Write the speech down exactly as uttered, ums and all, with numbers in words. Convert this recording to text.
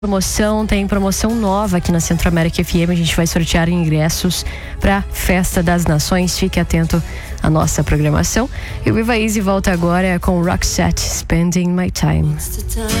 Promoção, tem promoção nova aqui na Centro América F M. A gente vai sortear ingressos para Festa das Nações. Fique atento à nossa programação. E o Viva Easy volta agora com Roxette, Spending My Time.